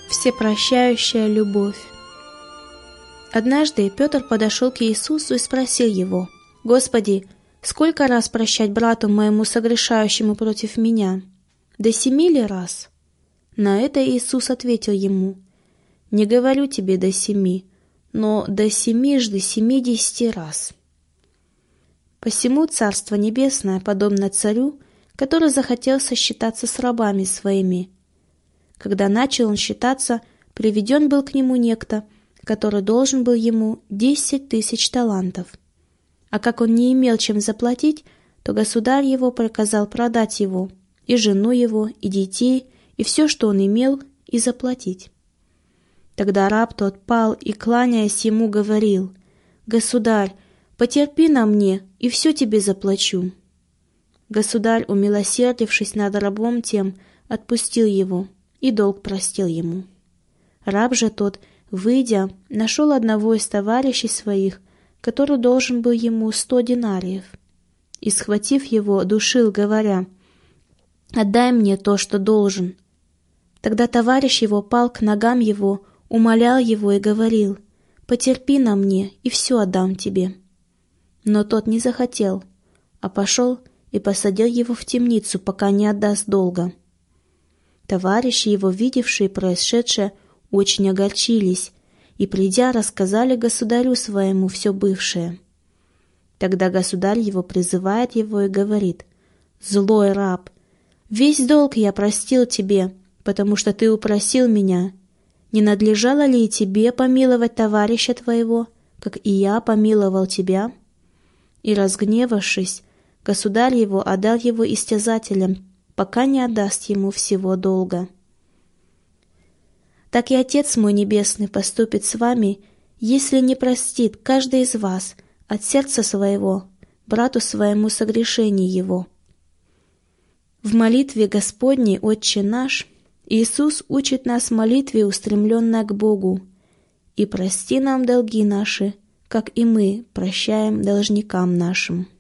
Всепрощающая любовь. Однажды Петр подошел к Иисусу и спросил его: «Господи, сколько раз прощать брату моему, согрешающему против меня? До 7 ли раз?» На это Иисус ответил ему: «Не говорю тебе до 7, но до 7 70 раз». Посему Царство Небесное подобно царю, который захотел сосчитаться с рабами своими. Когда начал он считаться, приведен был к нему некто, который должен был ему 10 000 талантов. А как он не имел чем заплатить, то государь его приказал продать его, и жену его, и детей, и все, что он имел, и заплатить. Тогда раб тот пал и, кланяясь ему, говорил: «Государь, потерпи на мне, и все тебе заплачу». Государь, умилосердившись над рабом тем, отпустил его, и долг простил ему. Раб же тот, выйдя, нашел одного из товарищей своих, который должен был ему 100 динариев, и, схватив его, душил, говоря: «Отдай мне то, что должен». Тогда товарищ его пал к ногам его, умолял его и говорил: «Потерпи на мне, и все отдам тебе». Но тот не захотел, а пошел и посадил его в темницу, пока не отдаст долга. Товарищи его, видевшие происшедшее, очень огорчились и, придя, рассказали государю своему все бывшее. Тогда государь его призывает его и говорит: «Злой раб, весь долг я простил тебе, потому что ты упросил меня. Не надлежало ли и тебе помиловать товарища твоего, как и я помиловал тебя?» И, разгневавшись, государь его отдал его истязателям, пока не отдаст ему всего долга. Так и Отец мой Небесный поступит с вами, если не простит каждый из вас от сердца своего брату своему согрешение его». В молитве Господней «Отче наш» Иисус учит нас молитве, устремленной к Богу: «И прости нам долги наши, как и мы прощаем должникам нашим».